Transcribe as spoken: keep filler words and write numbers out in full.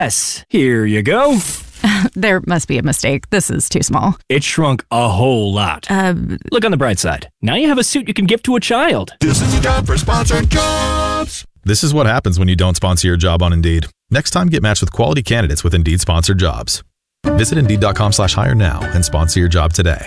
Yes, here you go. There must be a mistake. This is too small. It shrunk a whole lot. Uh, Look on the bright side. Now you have a suit you can give to a child. This is your time for sponsored jobs. This is what happens when you don't sponsor your job on Indeed. Next time, get matched with quality candidates with Indeed sponsored jobs. Visit Indeed.com slash hire now and sponsor your job today.